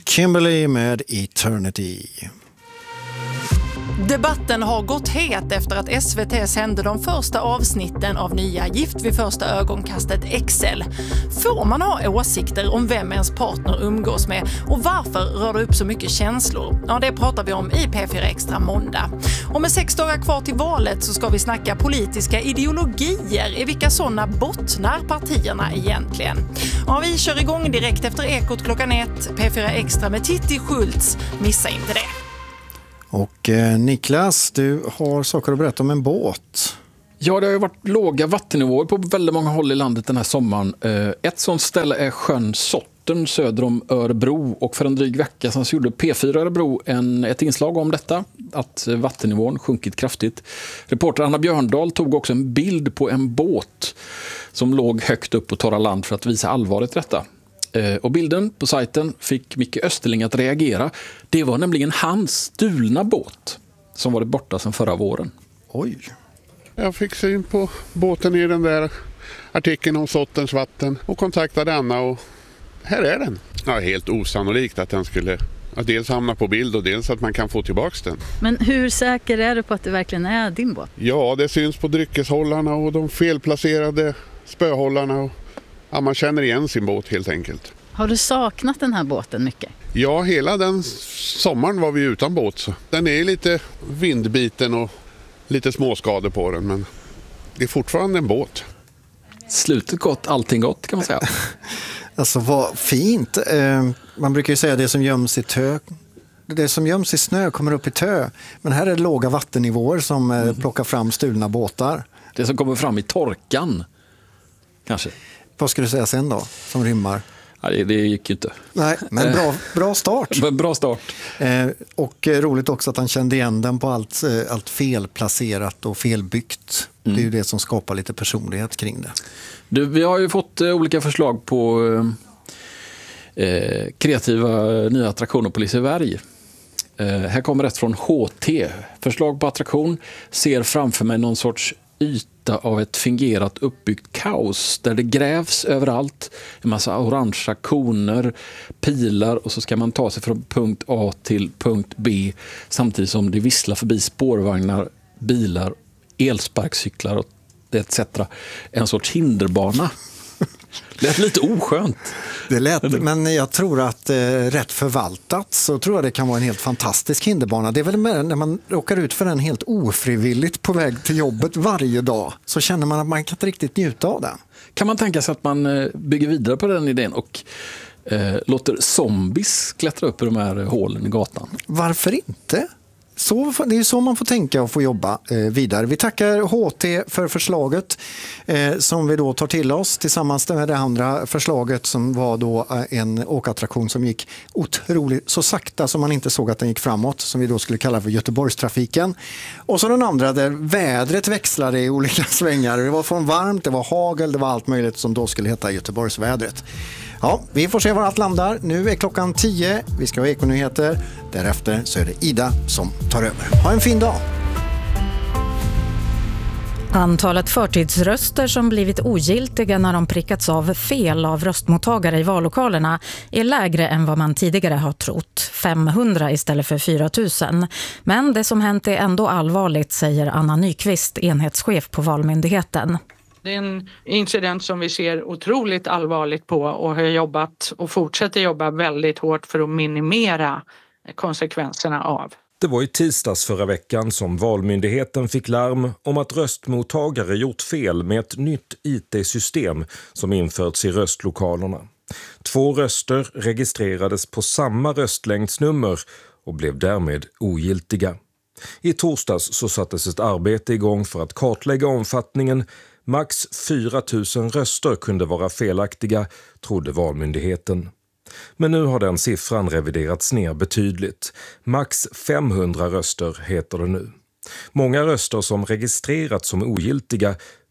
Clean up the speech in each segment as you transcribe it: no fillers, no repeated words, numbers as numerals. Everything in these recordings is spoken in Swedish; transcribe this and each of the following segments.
Kimberly med Eternity. Debatten har gått het efter att SVT sände de första avsnitten av nya Gift vid första ögonkastet XL. Får man ha åsikter om vem ens partner umgås med och varför rör det upp så mycket känslor? Ja, det pratar vi om i P4 Extra måndag. Och med 6 dagar kvar till valet så ska vi snacka politiska ideologier. I vilka sådana bottnar partierna egentligen? Ja, vi kör igång direkt efter Ekot klockan 1. P4 Extra med Titti Schultz. Missa inte det. Och Niklas, du har saker att berätta om en båt. Ja, det har ju varit låga vattennivåer på väldigt många håll i landet den här sommaren. Ett sånt ställe är sjön Sottern söder om Örebro. Och för en dryg vecka sedan så gjorde P4 Örebro ett inslag om detta. Att vattennivån sjunkit kraftigt. Reporter Anna Björndal tog också en bild på en båt som låg högt upp på torra land för att visa allvaret i detta. Och bilden på sajten fick Micke Österling att reagera. Det var nämligen hans stulna båt som varit borta sedan förra våren. Oj. Jag fick syn på båten i den där artikeln om Sotterns vatten och kontaktade Anna och här är den. Ja, helt osannolikt att den skulle dels hamna på bild och dels att man kan få tillbaka den. Men hur säker är du på att det verkligen är din båt? Ja, det syns på dryckeshållarna och de felplacerade spöhållarna och ja, man känner igen sin båt helt enkelt. Har du saknat den här båten mycket? Ja, hela den sommaren var vi utan båt. Så. Den är lite vindbiten och lite småskador på den, men det är fortfarande en båt. Slutet gott, allting gott kan man säga. Alltså vad fint. Man brukar ju säga det som göms i tö. Det som göms i snö kommer upp i tö. Men här är det låga vattennivåer som plockar fram stulna båtar. Det som kommer fram i torkan, kanske. Vad ska du säga sen då, som rimmar? Ja, det gick ju inte. Nej, men bra start. Bra start. Och roligt också att han kände igen den på allt felplacerat och felbyggt. Det är ju det som skapar lite personlighet kring det. Vi har ju fått olika förslag på kreativa nya attraktioner på Liseberg. Här kommer ett från HT. Förslag på attraktion ser framför mig någon sorts yta av ett fingerat uppbyggt kaos där det grävs överallt, en massa orangea koner, pilar och så ska man ta sig från punkt A till punkt B samtidigt som det visslar förbi spårvagnar, bilar, elsparkcyklar och etc. En sorts hinderbana. Det lät lite oskönt. Det lät, men jag tror att rätt förvaltat så tror jag det kan vara en helt fantastisk hinderbana. Det är väl mer när man råkar ut för den helt ofrivilligt på väg till jobbet varje dag så känner man att man kan inte riktigt njuta av den. Kan man tänka sig att man bygger vidare på den idén och låter zombies klättra upp i de här hålen i gatan? Varför inte? Det är så man får tänka och få jobba vidare. Vi tackar HT för förslaget som vi då tar till oss tillsammans med det andra förslaget som var då en åkattraktion som gick otroligt så sakta som man inte såg att den gick framåt, som vi då skulle kalla för Göteborgstrafiken. Och så den andra där vädret växlade i olika svängar. Det var från varmt, det var hagel, det var allt möjligt som då skulle heta Göteborgsvädret. Ja, vi får se var allt landar. Nu är klockan 10. Vi ska ha Ekonyheter. Därefter så är det Ida som tar över. Ha en fin dag! Antalet förtidsröster som blivit ogiltiga när de prickats av fel av röstmottagare i vallokalerna är lägre än vad man tidigare har trott. 500 istället för 4000. Men det som hänt är ändå allvarligt, säger Anna Nyqvist, enhetschef på Valmyndigheten. Det är en incident som vi ser otroligt allvarligt på och har jobbat och fortsätter jobba väldigt hårt för att minimera konsekvenserna av. Det var i tisdags förra veckan som Valmyndigheten fick larm om att röstmottagare gjort fel med ett nytt IT-system som införts i röstlokalerna. 2 röster registrerades på samma röstlängdsnummer och blev därmed ogiltiga. I torsdags så sattes ett arbete igång för att kartlägga omfattningen. Max 4 000 röster kunde vara felaktiga, trodde Valmyndigheten. Men nu har den siffran reviderats ner betydligt. Max 500 röster heter det nu. Många röster som registrerats som ogiltiga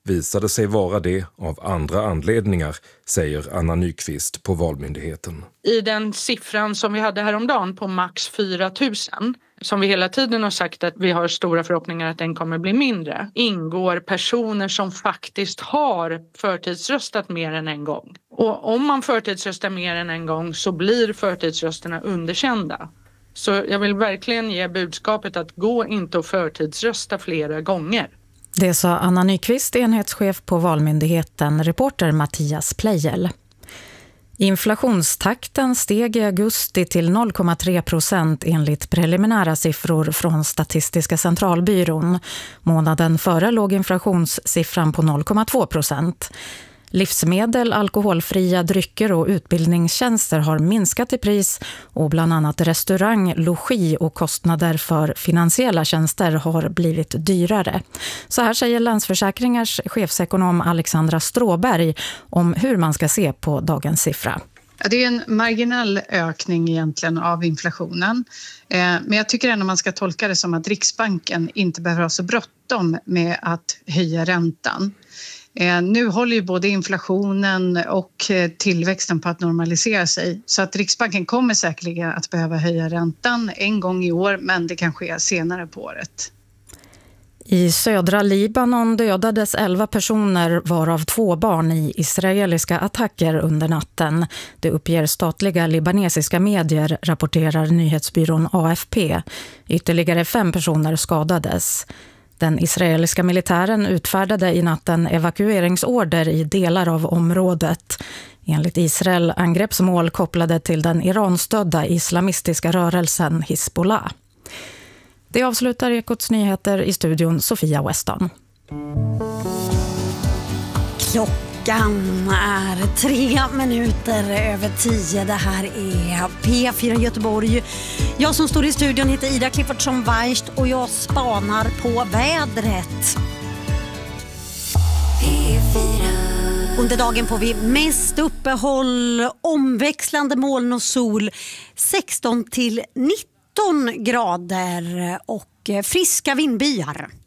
visade sig vara det av andra anledningar, säger Anna Nyqvist på Valmyndigheten. I den siffran som vi hade häromdagen på max 4 000, som vi hela tiden har sagt att vi har stora förhoppningar att den kommer bli mindre, ingår personer som faktiskt har förtidsröstat mer än en gång. Och om man förtidsröstar mer än en gång så blir förtidsrösterna underkända. Så jag vill verkligen ge budskapet att gå inte och förtidsrösta flera gånger. Det sa Anna Nyqvist, enhetschef på Valmyndigheten, reporter Mattias Plejel. Inflationstakten steg i augusti till 0,3% enligt preliminära siffror från Statistiska centralbyrån. Månaden före låg inflationssiffran på 0,2%. Livsmedel, alkoholfria drycker och utbildningstjänster har minskat i pris och bland annat restaurang, logi och kostnader för finansiella tjänster har blivit dyrare. Så här säger Länsförsäkringars chefsekonom Alexandra Stråberg om hur man ska se på dagens siffra. Det är en marginell ökning egentligen av inflationen. Men jag tycker ändå man ska tolka det som att Riksbanken inte behöver ha så bråttom med att höja räntan. Nu håller ju både inflationen och tillväxten på att normalisera sig. Så att Riksbanken kommer säkerligen att behöva höja räntan en gång i år, men det kan ske senare på året. I södra Libanon dödades 11 personer varav 2 barn i israeliska attacker under natten. Det uppger statliga libanesiska medier, rapporterar nyhetsbyrån AFP. Ytterligare 5 personer skadades. Den israeliska militären utfärdade i natten evakueringsorder i delar av området. Enligt Israel angreppsmål kopplade till den Iran-stödda islamistiska rörelsen Hizbollah. Det avslutar Ekots nyheter, i studion Sofia Weston. Klockan är 3 minuter över 10. Det här är P4 Göteborg. Jag som står i studion heter Ida Cliffordsson Weist och jag spanar på vädret. Under dagen får vi mest uppehåll, omväxlande moln och sol, 16 till 19 grader och friska vindbyar.